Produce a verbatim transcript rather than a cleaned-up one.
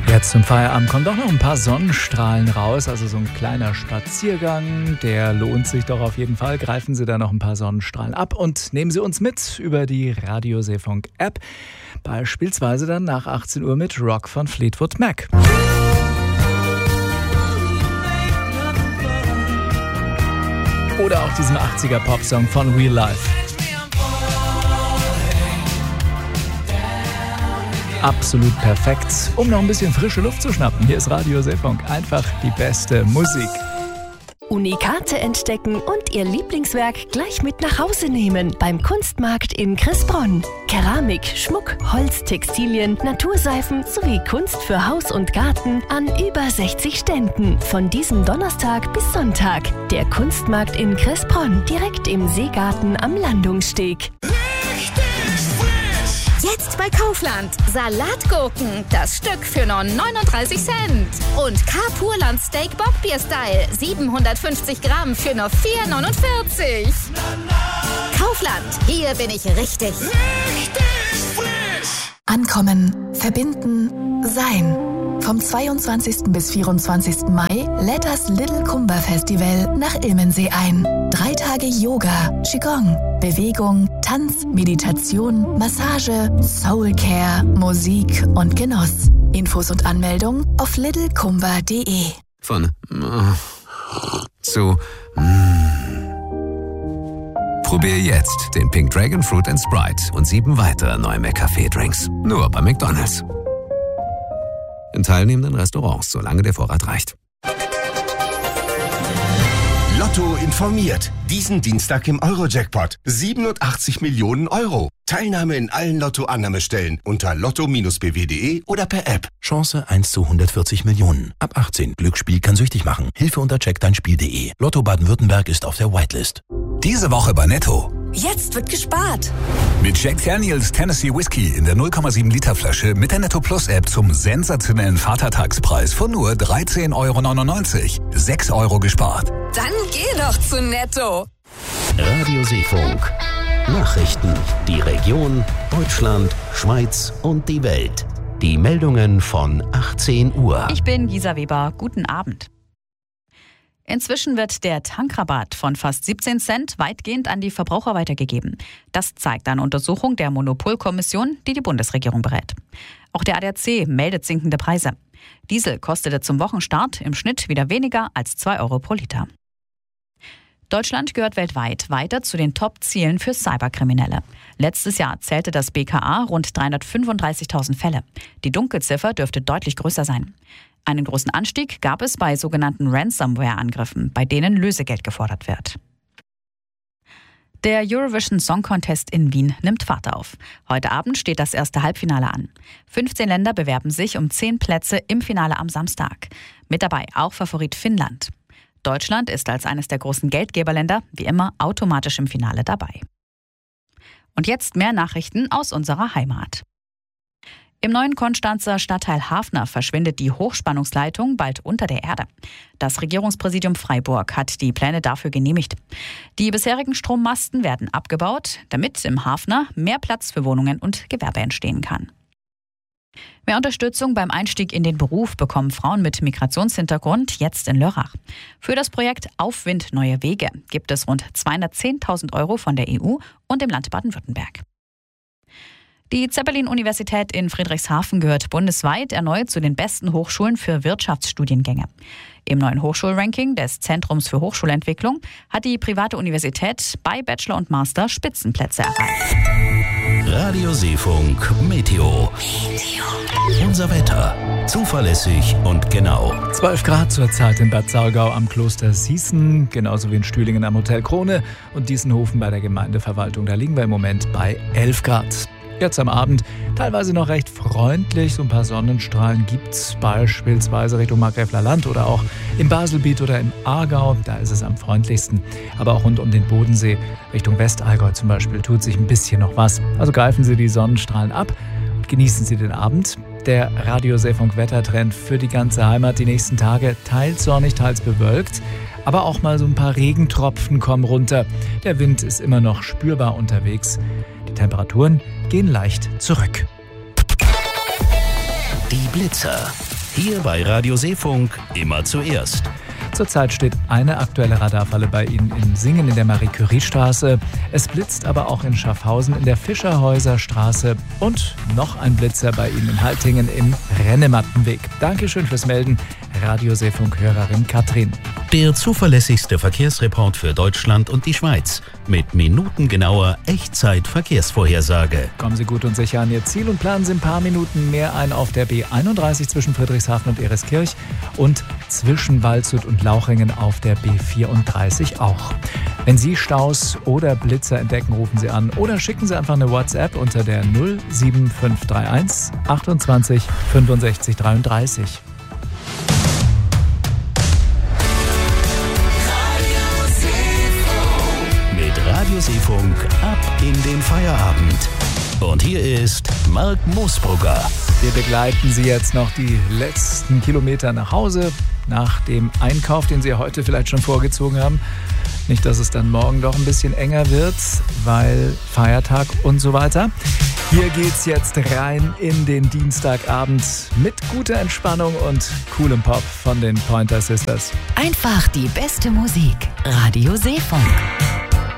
Jetzt zum Feierabend kommen doch noch ein paar Sonnenstrahlen raus, also so ein kleiner Spaziergang, der lohnt sich doch auf jeden Fall. Greifen Sie da noch ein paar Sonnenstrahlen ab und nehmen Sie uns mit über die Radioseefunk-App, beispielsweise dann nach achtzehn Uhr mit Rock von Fleetwood Mac. Oder auch diesem achtziger-Pop-Song von Real Life. Absolut perfekt, um noch ein bisschen frische Luft zu schnappen. Hier ist Radio Seefunk, einfach die beste Musik. Unikate entdecken und Ihr Lieblingswerk gleich mit nach Hause nehmen beim Kunstmarkt in Cressbronn. Keramik, Schmuck, Holz, Textilien, Naturseifen sowie Kunst für Haus und Garten an über sechzig Ständen. Von diesem Donnerstag bis Sonntag. Der Kunstmarkt in Cressbronn, direkt im Seegarten am Landungssteg. Jetzt bei Kaufland. Salatgurken, das Stück für nur neununddreißig Cent. Und K-Purland Steak Bockbier Style, siebenhundertfünfzig Gramm für nur vier neunundvierzig. Kaufland, hier bin ich richtig. Richtig frisch. Ankommen, verbinden, sein. Vom zweiundzwanzigsten bis vierundzwanzigsten Mai lädt das Little Kumba Festival nach Ilmensee ein. Drei Tage Yoga, Qigong, Bewegung, Tanz, Meditation, Massage, Soulcare, Musik und Genuss. Infos und Anmeldung auf little kumba punkt de. Von äh, zu mm. Probier jetzt den Pink Dragon Fruit and Sprite und sieben weitere neue McCafé-Drinks. Nur bei McDonald's. In teilnehmenden Restaurants, solange der Vorrat reicht. Lotto informiert. Diesen Dienstag im Euro-Jackpot. siebenundachtzig Millionen Euro. Teilnahme in allen Lotto-Annahmestellen unter lotto b w punkt de oder per App. Chance eins zu hundertvierzig Millionen. Ab achtzehn. Glücksspiel kann süchtig machen. Hilfe unter check dein spiel punkt de. Lotto Baden-Württemberg ist auf der Whitelist. Diese Woche bei Netto. Jetzt wird gespart. Mit Jack Daniels Tennessee Whiskey in der null Komma sieben Liter Flasche mit der Netto Plus App zum sensationellen Vatertagspreis von nur dreizehn Euro neunundneunzig. sechs Euro gespart. Dann geh doch zu Netto. Radio Seefunk. Nachrichten, die Region, Deutschland, Schweiz und die Welt. Die Meldungen von achtzehn Uhr. Ich bin Gisa Weber. Guten Abend. Inzwischen wird der Tankrabatt von fast siebzehn Cent weitgehend an die Verbraucher weitergegeben. Das zeigt eine Untersuchung der Monopolkommission, die die Bundesregierung berät. Auch der A D A C meldet sinkende Preise. Diesel kostete zum Wochenstart im Schnitt wieder weniger als zwei Euro pro Liter. Deutschland gehört weltweit weiter zu den Top-Zielen für Cyberkriminelle. Letztes Jahr zählte das B K A rund dreihundertfünfunddreißigtausend Fälle. Die Dunkelziffer dürfte deutlich größer sein. Einen großen Anstieg gab es bei sogenannten Ransomware-Angriffen, bei denen Lösegeld gefordert wird. Der Eurovision Song Contest in Wien nimmt Fahrt auf. Heute Abend steht das erste Halbfinale an. fünfzehn Länder bewerben sich um zehn Plätze im Finale am Samstag. Mit dabei auch Favorit Finnland. Deutschland ist als eines der großen Geldgeberländer wie immer automatisch im Finale dabei. Und jetzt mehr Nachrichten aus unserer Heimat. Im neuen Konstanzer Stadtteil Hafner verschwindet die Hochspannungsleitung bald unter der Erde. Das Regierungspräsidium Freiburg hat die Pläne dafür genehmigt. Die bisherigen Strommasten werden abgebaut, damit im Hafner mehr Platz für Wohnungen und Gewerbe entstehen kann. Mehr Unterstützung beim Einstieg in den Beruf bekommen Frauen mit Migrationshintergrund jetzt in Lörrach. Für das Projekt Aufwind Neue Wege gibt es rund zweihundertzehntausend Euro von der E U und dem Land Baden-Württemberg. Die Zeppelin-Universität in Friedrichshafen gehört bundesweit erneut zu den besten Hochschulen für Wirtschaftsstudiengänge. Im neuen Hochschulranking des Zentrums für Hochschulentwicklung hat die private Universität bei Bachelor und Master Spitzenplätze erreicht. Radio Seefunk Meteo. Meteo. Unser Wetter. Zuverlässig und genau. zwölf Grad zurzeit in Bad Saulgau am Kloster Sießen, genauso wie in Stühlingen am Hotel Krone und Diessenhofen bei der Gemeindeverwaltung. Da liegen wir im Moment bei elf Grad. Jetzt am Abend teilweise noch recht freundlich. So ein paar Sonnenstrahlen gibt es beispielsweise Richtung Markgräfler Land oder auch im Baselbiet oder im Aargau. Da ist es am freundlichsten. Aber auch rund um den Bodensee Richtung Westallgäu zum Beispiel tut sich ein bisschen noch was. Also greifen Sie die Sonnenstrahlen ab und genießen Sie den Abend. Der Radio Seefunk Wettertrend für die ganze Heimat die nächsten Tage teils sonnig, teils bewölkt. Aber auch mal so ein paar Regentropfen kommen runter. Der Wind ist immer noch spürbar unterwegs. Die Temperaturen gehen leicht zurück. Die Blitzer. Hier bei Radio Seefunk immer zuerst. Zurzeit steht eine aktuelle Radarfalle bei Ihnen in Singen in der Marie-Curie-Straße. Es blitzt aber auch in Schaffhausen in der Fischerhäuser-Straße und noch ein Blitzer bei Ihnen in Haltingen im Rennemattenweg. Dankeschön fürs Melden, Radio Seefunk-Hörerin Katrin. Der zuverlässigste Verkehrsreport für Deutschland und die Schweiz mit minutengenauer Echtzeit-Verkehrsvorhersage. Kommen Sie gut und sicher an Ihr Ziel und planen Sie ein paar Minuten mehr ein auf der B einunddreißig zwischen Friedrichshafen und Ereskirch und zwischen Waldshut und Lauchringen auf der B vierunddreißig auch. Wenn Sie Staus oder Blitzer entdecken, rufen Sie an oder schicken Sie einfach eine WhatsApp unter der null sieben fünf drei eins achtundzwanzig fünfundsechzig dreiunddreißig. Radio Seefunk ab in den Feierabend. Und hier ist Marc Moosbrugger. Wir begleiten Sie jetzt noch die letzten Kilometer nach Hause, nach dem Einkauf, den Sie heute vielleicht schon vorgezogen haben. Nicht, dass es dann morgen doch ein bisschen enger wird, weil Feiertag und so weiter. Hier geht's jetzt rein in den Dienstagabend mit guter Entspannung und coolem Pop von den Pointer Sisters. Einfach die beste Musik. Radio Seefunk.